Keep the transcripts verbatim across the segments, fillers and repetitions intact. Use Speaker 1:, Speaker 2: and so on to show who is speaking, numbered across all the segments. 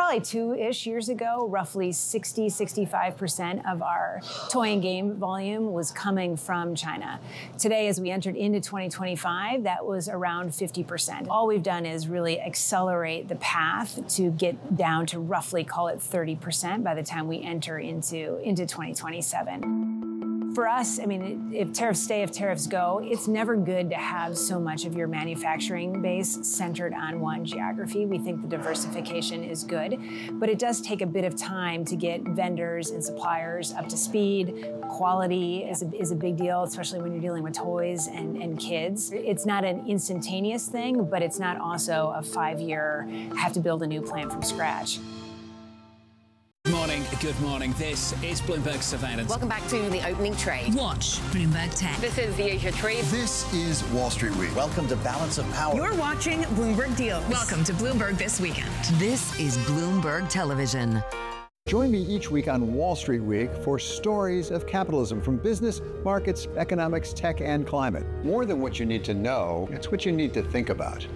Speaker 1: probably two-ish years ago, roughly sixty, sixty-five percent of our toy and game volume was coming from China. Today, as we entered into twenty twenty-five, that was around fifty percent. All we've done is really accelerate the path to get down to roughly, call it thirty percent by the time we enter into, into twenty twenty-seven. For us, I mean, if tariffs stay, if tariffs go, it's never good to have so much of your manufacturing base centered on one geography. We think the diversification is good, but it does take a bit of time to get vendors and suppliers up to speed. Quality is a, is a big deal, especially when you're dealing with toys and, and kids. It's not an instantaneous thing, but it's not also a five-year, have to build a new plant from scratch.
Speaker 2: Good morning, good morning. This is Bloomberg Surveillance.
Speaker 3: Welcome back to the opening trade.
Speaker 2: Watch Bloomberg Tech.
Speaker 3: This is the Asia Trade.
Speaker 4: This is Wall Street Week. Welcome to Balance of Power.
Speaker 5: You're watching Bloomberg Deals. Welcome to Bloomberg This Weekend.
Speaker 6: This is Bloomberg Television.
Speaker 7: Join me each week on Wall Street Week for stories of capitalism from business, markets, economics, tech, and climate. More than what you need to know, it's what you need to think about.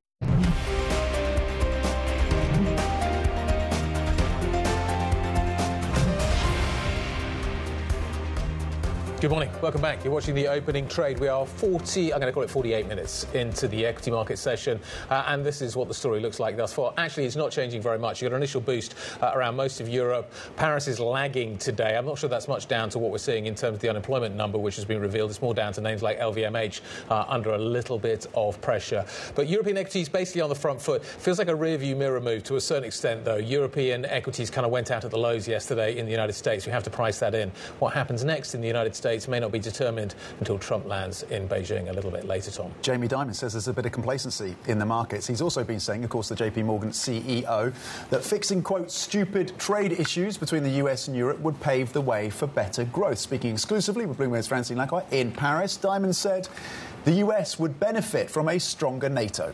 Speaker 8: Good morning. Welcome back. You're watching the opening trade. We are forty, I'm going to call it forty-eight minutes into the equity market session. Uh, and this is what the story looks like thus far. Actually, it's not changing very much. You've got an initial boost uh, around most of Europe. Paris is lagging today. I'm not sure that's much down to what we're seeing in terms of the unemployment number, which has been revealed. It's more down to names like L V M H uh, under a little bit of pressure. But European equities basically on the front foot. Feels like a rear-view mirror move to a certain extent, though. European equities kind of went out at the lows yesterday in the United States. We have to price that in. What happens next in the United States may not be determined until Trump lands in Beijing a little bit later, Tom.
Speaker 4: Jamie Dimon says there's a bit of complacency in the markets. He's also been saying, of course, the J P Morgan C E O, that fixing, quote, stupid trade issues between the U S and Europe would pave the way for better growth. Speaking exclusively with Bloomberg's Francine Lacqua in Paris, Dimon said the U S would benefit from a stronger NATO.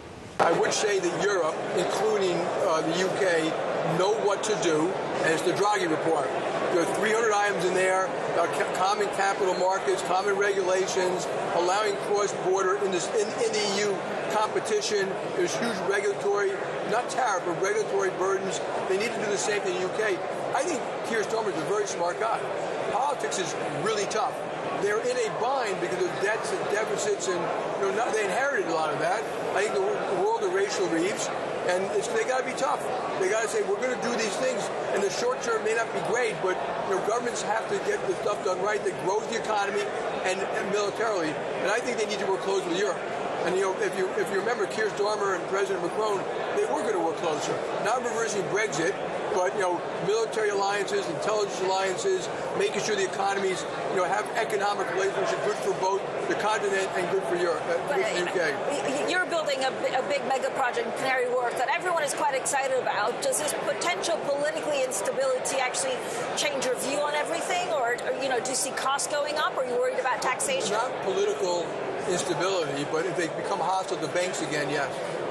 Speaker 9: I would say that Europe, including uh, the U K, know what to do, and it's the Draghi report. There are three hundred items in there, uh, ca common capital markets, common regulations, allowing cross-border in, this, in, in the E U competition. There's huge regulatory, not tariff, but regulatory burdens. They need to do the same thing in the U K. I think Keir Starmer is a very smart guy. Politics is really tough. They're in a bind because of debts and deficits, and you know, not, they inherited a lot of that. I think the, the world of Rachel Reeves, and it's, they got to be tough. They got to say, we're going to do these things. In the short term, may not be great, but you know, governments have to get the stuff done right that grows the economy and, and militarily. And I think they need to work close with Europe. And you know, if you if you remember, Keir Starmer and President Macron, they were going to work closer. Not reversing Brexit, but you know, military alliances, intelligence alliances, making sure the economies you know have economic relationship good for both the continent and good for Europe, uh, good for the U K.
Speaker 10: You're building a, a big mega project in Canary Wharf that everyone is quite excited about. Does this potential politically instability actually change your view on everything, or, or you know, do you see costs going up? Or are you worried about taxation?
Speaker 9: Not political instability, but if they become hostile to banks again, yes.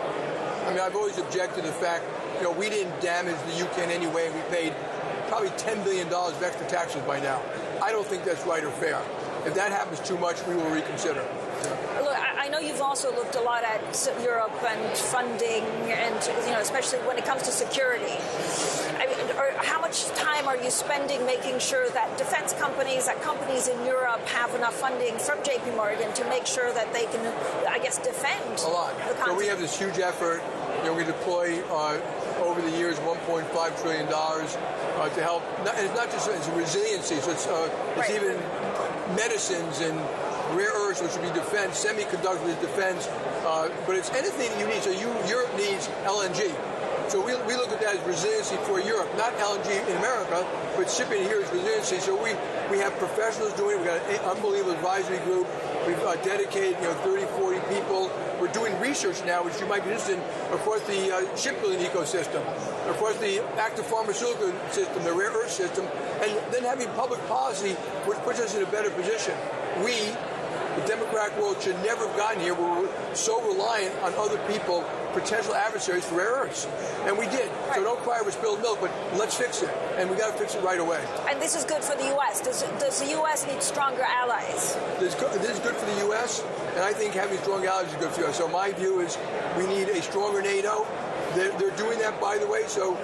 Speaker 9: I mean, I've always objected to the fact, you know, we didn't damage the U K in any way. We paid probably ten billion dollars of extra taxes by now. I don't think that's right or fair. If that happens too much, we will reconsider. Yeah.
Speaker 10: Look, I know you've also looked a lot at Europe and funding, and you know, especially when it comes to security. I mean, or how much time are you spending making sure that defense companies, that companies in Europe have enough funding from J P Morgan to make sure that they can, I guess, defend
Speaker 9: a lot.
Speaker 10: the continent?
Speaker 9: So we have this huge effort. You know, we deploy uh, over the years one point five trillion dollars uh, to help. Not, and it's not just it's resiliency. So it's, uh, it's
Speaker 10: right.
Speaker 9: even medicines and rare earths, which would be defense, semiconductors is defense, uh, but it's anything you need. So you, Europe needs L N G. So we, we look at that as resiliency for Europe, not L N G in America, but shipping here is resiliency. So we, we have professionals doing it. We've got an unbelievable advisory group. We've uh, dedicated, you know, thirty, forty people. We're doing research now, which you might be interested in, across the uh, shipbuilding ecosystem, across the active pharmaceutical system, the rare earth system, and then having public policy, which puts us in a better position. We, the democratic world, should never have gotten here where we're so reliant on other people, potential adversaries for rare earths. And we did. Right. So don't cry over spilled milk, but let's fix it. And we got to fix it right away.
Speaker 10: And this is good for the U S. Does, does the U S need stronger allies?
Speaker 9: This, this is good for the U S, and I think having strong allies is good for the U S. So my view is we need a stronger NATO. They're, they're doing that, by the way, so